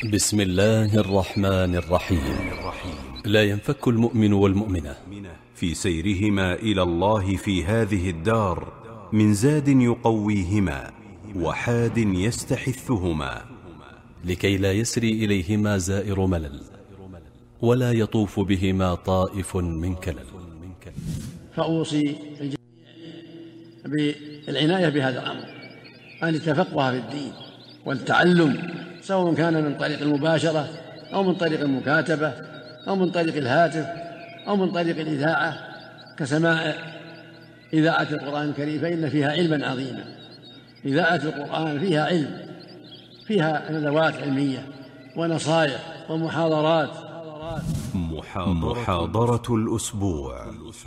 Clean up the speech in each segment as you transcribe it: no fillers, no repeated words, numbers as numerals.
بسم الله الرحمن الرحيم. لا ينفك المؤمن والمؤمنة في سيرهما إلى الله في هذه الدار من زاد يقويهما وحاد يستحثهما، لكي لا يسري إليهما زائر ملل ولا يطوف بهما طائف من كلل. فأوصي الجميع بالعناية بهذا الأمر، أن يتفقه في الدين والتعلم، سواء كان من طريق المباشرة أو من طريق المكاتبة أو من طريق الهاتف أو من طريق الإذاعة كسماع إذاعة القرآن الكريم، فإن فيها علما عظيما. إذاعة القرآن فيها علم، فيها ندوات علمية ونصائح ومحاضرات. محاضرة الأسبوع.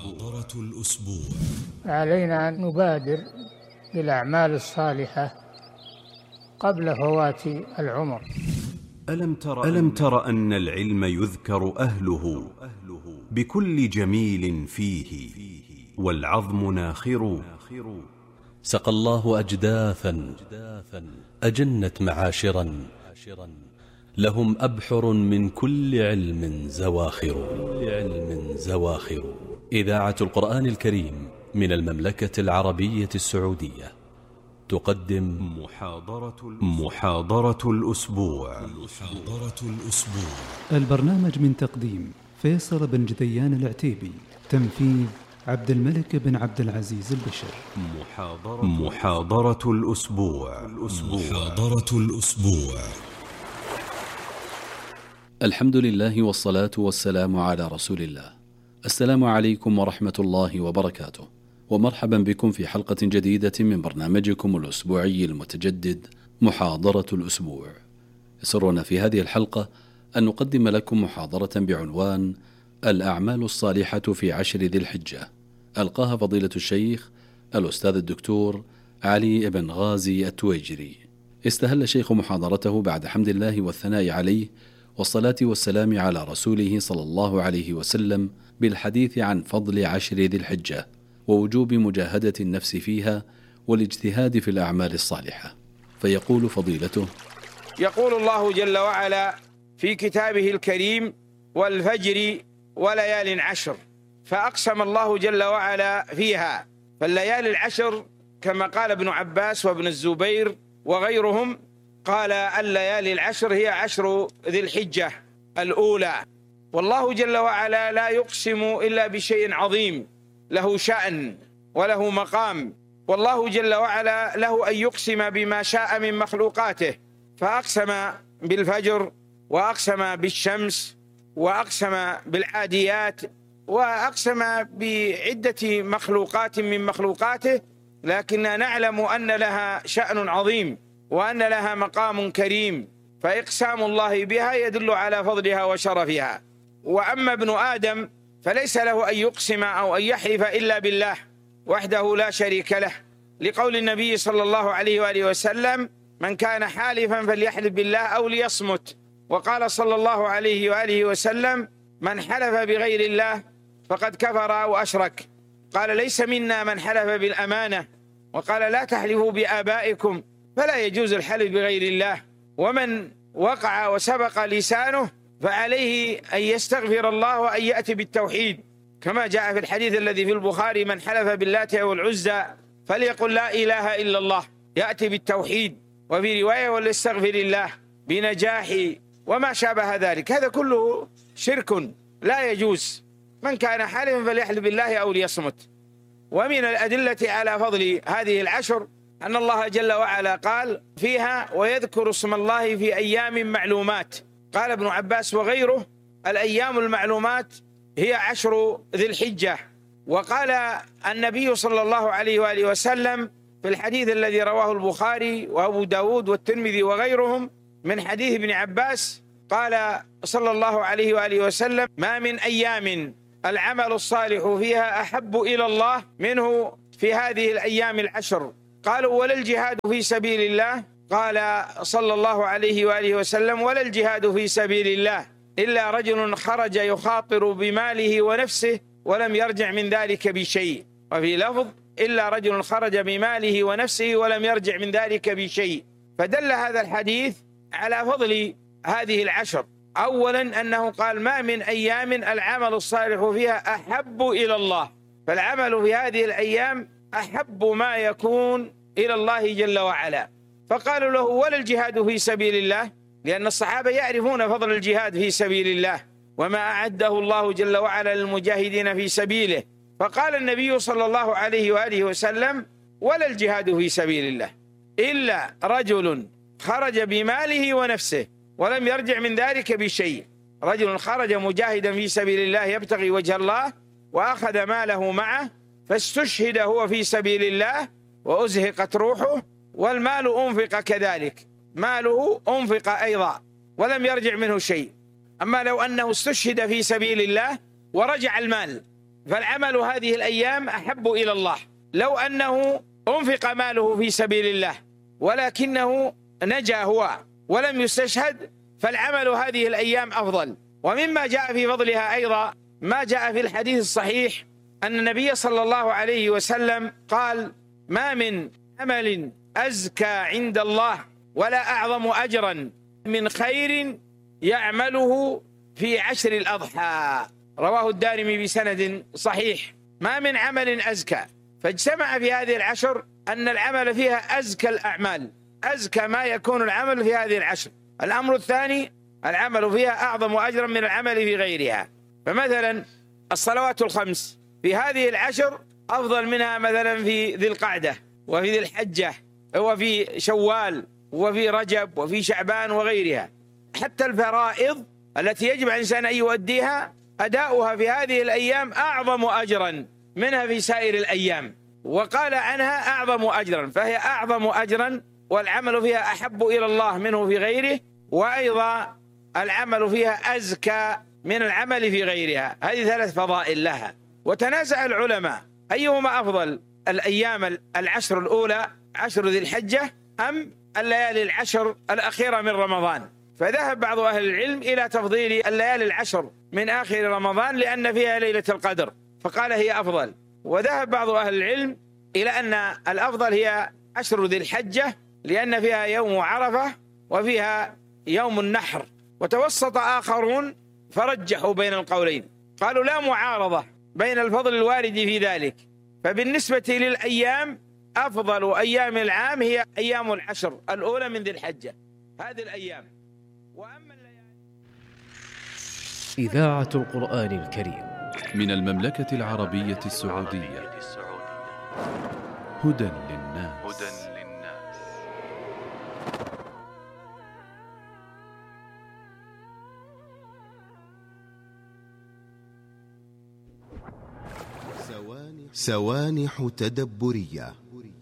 علينا أن نبادر بالأعمال الصالحة قبل فوات العمر. ألم تر أن العلم يذكر أهله بكل جميل فيه والعظم ناخر. سقى الله أجداثا أجنت معاشرا، لهم أبحر من كل علم زواخر. إذاعة القرآن الكريم من المملكة العربية السعودية تقدم محاضرة الأسبوع. البرنامج من تقديم فيصل بن جديان العتيبي، تنفيذ عبد الملك بن عبد العزيز البشر. محاضرة الأسبوع. الحمد لله والصلاة والسلام على رسول الله. السلام عليكم ورحمة الله وبركاته، ومرحبا بكم في حلقة جديدة من برنامجكم الأسبوعي المتجدد محاضرة الأسبوع. يسرنا في هذه الحلقة أن نقدم لكم محاضرة بعنوان الأعمال الصالحة في 10 ذي الحجة، ألقاها فضيلة الشيخ الأستاذ الدكتور علي بن غازي التويجري. استهل الشيخ محاضرته بعد حمد الله والثناء عليه والصلاة والسلام على رسوله صلى الله عليه وسلم بالحديث عن فضل 10 ذي الحجة ووجوب مجاهدة النفس فيها والاجتهاد في الأعمال الصالحة. فيقول فضيلته: يقول الله جل وعلا في كتابه الكريم: والفجر وليال عشر، فأقسم الله جل وعلا فيها. فالليالي العشر كما قال ابن عباس وابن الزبير وغيرهم، قال الليالي العشر هي 10 ذي الحجة الأولى. والله جل وعلا لا يقسم إلا بشيء عظيم له شأن وله مقام، والله جل وعلا له أن يقسم بما شاء من مخلوقاته، فأقسم بالفجر وأقسم بالشمس وأقسم بالعاديات وأقسم بعدة مخلوقات من مخلوقاته، لكننا نعلم أن لها شأن عظيم وأن لها مقام كريم، فإقسام الله بها يدل على فضلها وشرفها. وأما ابن آدم فليس له أن يقسم أو أن يحلف إلا بالله وحده لا شريك له، لقول النبي صلى الله عليه وآله وسلم: من كان حالفا فليحلف بالله أو ليصمت. وقال صلى الله عليه وآله وسلم: من حلف بغير الله فقد كفر أو أشرك. قال: ليس منا من حلف بالأمانة. وقال: لا تحلفوا بآبائكم، فلا يجوز الحلف بغير الله. ومن وقع وسبق لسانه فعليه أن يستغفر الله وأن يأتي بالتوحيد، كما جاء في الحديث الذي في البخاري: من حلف باللات والعزى فليقل لا إله إلا الله، يأتي بالتوحيد. وفي رواية: وليستغفر الله بنجاح وما شابه ذلك. هذا كله شرك لا يجوز. من كان حالفا فليحلف بالله أو ليصمت. ومن الأدلة على فضل هذه العشر أن الله جل وعلا قال فيها: ويذكر اسم الله في أيام معلومات. قال ابن عباس وغيره: الأيام المعلومات هي 10 ذي الحجة. وقال النبي صلى الله عليه وآله وسلم في الحديث الذي رواه البخاري وأبو داود والترمذي وغيرهم من حديث ابن عباس، قال صلى الله عليه وآله وسلم: ما من أيام العمل الصالح فيها أحب إلى الله منه في هذه الأيام العشر. قالوا: ولا الجهاد في سبيل الله؟ قال صلى الله عليه وآله وسلم: ولا الجهاد في سبيل الله إلا رجل خرج يخاطر بماله ونفسه ولم يرجع من ذلك بشيء. وفي لفظ: إلا رجل خرج بماله ونفسه ولم يرجع من ذلك بشيء. فدل هذا الحديث على فضل هذه العشر. أولا أنه قال: ما من أيام العمل الصالح فيها أحب إلى الله، فالعمل في هذه الأيام أحب ما يكون إلى الله جل وعلا. فقالوا له: ولا الجهاد في سبيل الله؟ لأن الصحابة يعرفون فضل الجهاد في سبيل الله وما أعده الله جل وعلا للمجاهدين في سبيله. فقال النبي صلى الله عليه وآله وسلم: ولا الجهاد في سبيل الله إلا رجل خرج بماله ونفسه ولم يرجع من ذلك بشيء. رجل خرج مجاهدا في سبيل الله يبتغي وجه الله وأخذ ماله معه فاستشهد هو في سبيل الله وأزهقت روحه، والمال أنفق كذلك، ماله أنفق أيضا ولم يرجع منه شيء. أما لو أنه استشهد في سبيل الله ورجع المال، فالعمل هذه الأيام أحب إلى الله. لو أنه أنفق ماله في سبيل الله ولكنه نجا هو ولم يستشهد، فالعمل هذه الأيام أفضل. ومما جاء في فضلها أيضا ما جاء في الحديث الصحيح أن النبي صلى الله عليه وسلم قال: ما من عمل أزكى عند الله ولا أعظم أجرا من خير يعمله في عشر الأضحى. رواه الدارمي بسند صحيح. ما من عمل أزكى، فاجتمع في هذه العشر أن العمل فيها أزكى الأعمال، أزكى ما يكون العمل في هذه العشر. الأمر الثاني: العمل فيها أعظم أجرا من العمل في غيرها. فمثلا الصلوات الخمس في هذه العشر أفضل منها مثلا في ذي القعدة وفي ذي الحجة وفي شوال وفي رجب وفي شعبان وغيرها. حتى الفرائض التي يجب على الإنسان أن يؤديها أداؤها في هذه الأيام أعظم أجرا منها في سائر الأيام، وقال عنها أعظم أجرا، فهي أعظم أجرا والعمل فيها أحب إلى الله منه في غيره، وأيضا العمل فيها أزكى من العمل في غيرها. هذه ثلاث فضائل لها. وتنازع العلماء أيهما أفضل، الأيام العشر الأولى 10 ذي الحجة أم الليالي العشر الأخيرة من رمضان؟ فذهب بعض أهل العلم إلى تفضيل الليالي العشر من آخر رمضان لأن فيها ليلة القدر، فقال هي أفضل. وذهب بعض أهل العلم إلى أن الأفضل هي 10 ذي الحجة لأن فيها يوم عرفة وفيها يوم النحر. وتوسط آخرون فرجحوا بين القولين، قالوا لا معارضة بين الفضل الوارد في ذلك، فبالنسبة للأيام أفضل أيام العام هي أيام العشر الأولى من ذي الحجة، هذه الأيام. وأما إذاعة القرآن الكريم من المملكة العربية السعودية. هدى للناس. سوانح تدبرية.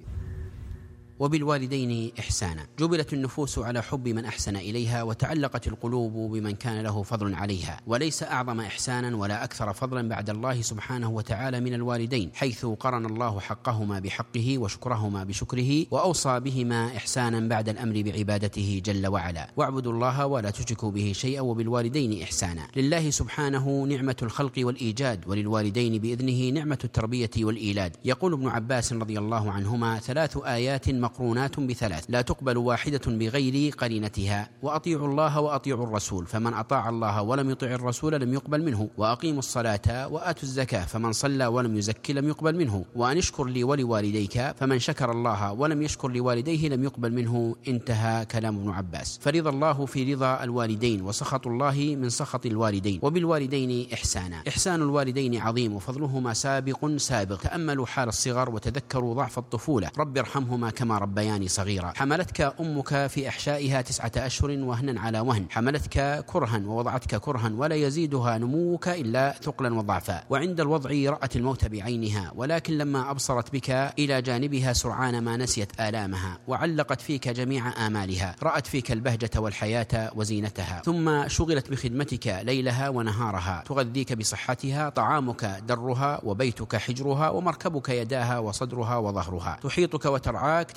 وبالوالدين إحسانا. جبلت النفوس على حب من أحسن إليها، وتعلقت القلوب بمن كان له فضل عليها، وليس أعظم إحسانا ولا أكثر فضلا بعد الله سبحانه وتعالى من الوالدين، حيث قرن الله حقهما بحقه وشكرهما بشكره، وأوصى بهما إحسانا بعد الأمر بعبادته جل وعلا: واعبدوا الله ولا تشركوا به شيئا وبالوالدين إحسانا. لله سبحانه نعمة الخلق والإيجاد، وللوالدين بإذنه نعمة التربية والإيلاد. يقول ابن عباس رضي الله عنهما: 3 آيات مقرونات ب3 لا تقبل واحدة بغير قرينتها: وأطيعوا الله وأطيعوا الرسول، فمن أطاع الله ولم يطع الرسول لم يقبل منه، وأقيموا الصلاة وآتوا الزكاة، فمن صلى ولم يزكي لم يقبل منه، وأن اشكر لي ولوالديك، فمن شكر الله ولم يشكر لوالديه لم يقبل منه. انتهى كلام ابن عباس. فرضا الله في رضا الوالدين، وسخط الله من سخط الوالدين. وبالوالدين إحسانا. إحسان الوالدين عظيم وفضلهما سابق. تأملوا حال الصغر وتذكروا ضعف الطفولة. رب ارحمهما كما ربياني صغيرا. حملتك أمك في أحشائها 9 أشهر وهنا على وهن، حملتك كرها ووضعتك كرها، ولا يزيدها نموك إلا ثقلا وضعفا. وعند الوضع رأت الموت بعينها، ولكن لما أبصرت بك إلى جانبها سرعان ما نسيت آلامها، وعلقت فيك جميع آمالها. رأت فيك البهجة والحياة وزينتها، ثم شغلت بخدمتك ليلها ونهارها، تغذيك بصحتها، طعامك درها، وبيتك حجرها، ومركبك يداها، وصدرها وظهرها، تحيطك وترعاك،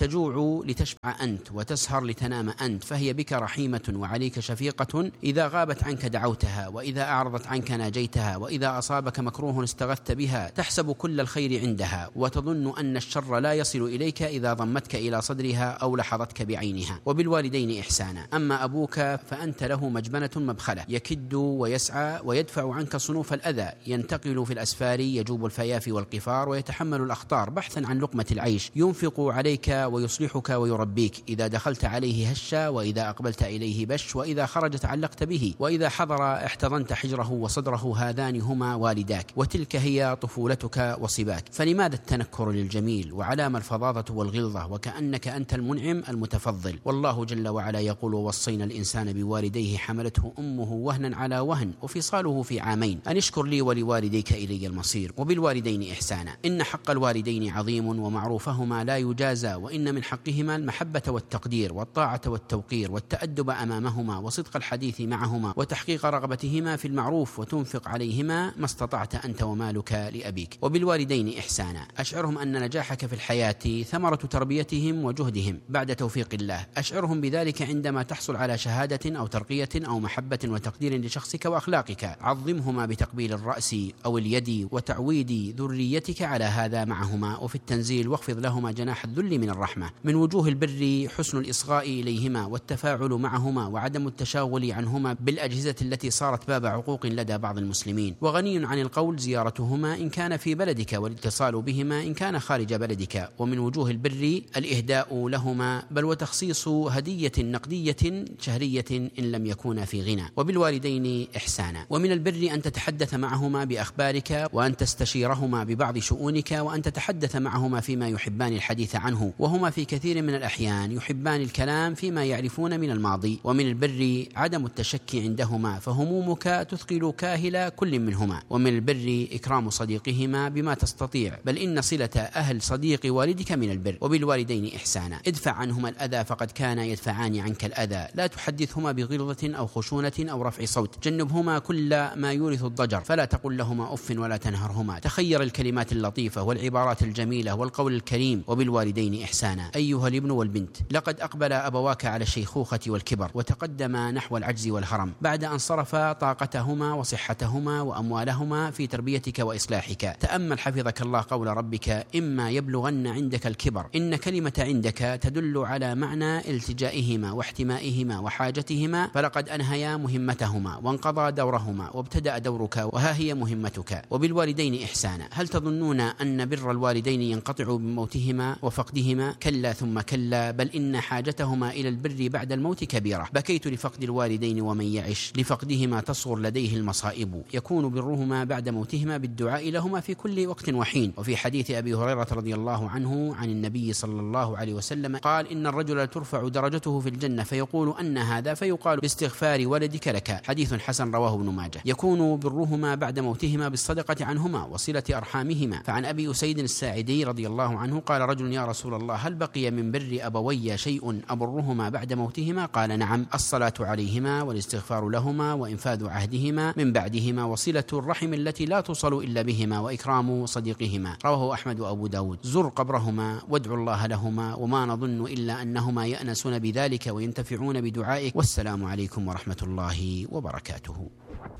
تجوع لتشبع أنت، وتسهر لتنام أنت، فهي بك رحيمة وعليك شفيقة. إذا غابت عنك دعوتها، وإذا أعرضت عنك ناجيتها، وإذا أصابك مكروه استغثت بها. تحسب كل الخير عندها، وتظن أن الشر لا يصل إليك إذا ضمتك إلى صدرها أو لحظتك بعينها. وبالوالدين إحسانا. أما أبوك فأنت له مجبنة مبخلة، يكد ويسعى ويدفع عنك صنوف الأذى، ينتقل في الأسفار، يجوب الفيافي والقفار، ويتحمل الأخطار بحثا عن لقمة العيش، ينفق عليك ويصلحك ويربيك. إذا دخلت عليه هشا، وإذا أقبلت إليه بش، وإذا خرج تعلقت به، وإذا حضر احتضنت حجره وصدره. هذان هما والداك، وتلك هي طفولتك وصباك. فلماذا التنكر للجميل، وعلام الفظاظة والغلظة، وكأنك أنت المنعم المتفضل؟ والله جل وعلا يقول: ووصينا الإنسان بوالديه حملته أمه وهنا على وهن وفصاله في عامين أن اشكر لي ولوالديك إلي المصير. وبالوالدين إحسانا. إن حق الوالدين عظيم، ومعروفهما لا يجازى، وإن من حقهما المحبة والتقدير والطاعة والتوقير والتأدب أمامهما، وصدق الحديث معهما، وتحقيق رغبتهما في المعروف، وتنفق عليهما ما استطعت أنت ومالك لأبيك. وبالوالدين إحسانا. أشعرهم أن نجاحك في الحياة ثمرة تربيتهم وجهدهم بعد توفيق الله. أشعرهم بذلك عندما تحصل على شهادة أو ترقية أو محبة وتقدير لشخصك وأخلاقك. عظمهما بتقبيل الرأس أو اليد، وتعويد ذريتك على هذا معهما، وفي التنزيل واخفض لهما جناح الذل من الرحمة. من وجوه البر حسن الإصغاء إليهما، والتفاعل معهما، وعدم التشاغل عنهما بالأجهزة التي صارت باب عقوق لدى بعض المسلمين. وغني عن القول زيارتهما إن كان في بلدك، والاتصال بهما إن كان خارج بلدك. ومن وجوه البر الإهداء لهما، بل وتخصيص هدية نقدية شهرية إن لم يكونا في غنى. وبالوالدين إحسانا. ومن البر أن تتحدث معهما بأخبارك، وأن تستشيرهما ببعض شؤونك، وأن تتحدث معهما فيما يحبان الحديث عنه، وهما في كثير من الأحيان يحبان الكلام فيما يعرفون من الماضي. ومن البر عدم التشكي عندهما، فهمومك تثقل كاهل كل منهما. ومن البر إكرام صديقهما بما تستطيع، بل إن صلة أهل صديق والدك من البر. وبالوالدين إحسانا. ادفع عنهما الأذى فقد كان يدفعان عنك الأذى. لا تحدثهما بغلظة أو خشونة أو رفع صوت. جنبهما كل ما يورث الضجر، فلا تقل لهما أف ولا تنهرهما. تخير الكلمات اللطيفة والعبارات الجميلة والقول الكريم. وبالوالدين إحسانا. أيها الابن والبنت، لقد أقبل أبواك على الشيخوخة والكبر، وتقدما نحو العجز والهرم، بعد أن صرفا طاقتهما وصحتهما وأموالهما في تربيتك وإصلاحك. تأمل حفظك الله قول ربك: إما يبلغن عندك الكبر. إن كلمة عندك تدل على معنى التجائهما واحتمائهما وحاجتهما، فلقد أنهيا مهمتهما وانقضى دورهما، وابتدأ دورك، وها هي مهمتك. وبالوالدين إحسانا. هل تظنون أن بر الوالدين ينقطع بموتهما وفقدهما؟ كلا ثم كلا، بل إن حاجتهما إلى البر بعد الموت كبيرة. بكيت لفقد الوالدين، ومن يعش لفقدهما تصغر لديه المصائب. يكون برهما بعد موتهما بالدعاء لهما في كل وقت وحين. وفي حديث أبي هريرة رضي الله عنه عن النبي صلى الله عليه وسلم قال: إن الرجل ترفع درجته في الجنة فيقول: أن هذا؟ فيقال: باستغفار ولدك لك. حديث حسن رواه ابن ماجه. يكون برهما بعد موتهما بالصدقة عنهما وصلة أرحامهما. فعن أبي أسيد الساعدي رضي الله عنه قال رجل: يا رسول الله، هل بقي من بر أبوي شيء أبرهما بعد موتهما؟ قال: نعم، الصلاة عليهما والاستغفار لهما وإنفاذ عهدهما من بعدهما، وصلة الرحم التي لا توصل إلا بهما، وإكرام صديقهما. رواه أحمد وأبو داود. زر قبرهما وادعوا الله لهما، وما نظن إلا أنهما يأنسون بذلك وينتفعون بدعائك. والسلام عليكم ورحمة الله وبركاته.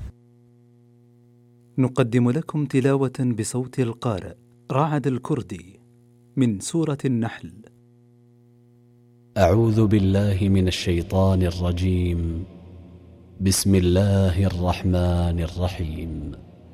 نقدم لكم تلاوة بصوت القارئ رعد الكردي من سورة النحل. أعوذ بالله من الشيطان الرجيم. بسم الله الرحمن الرحيم.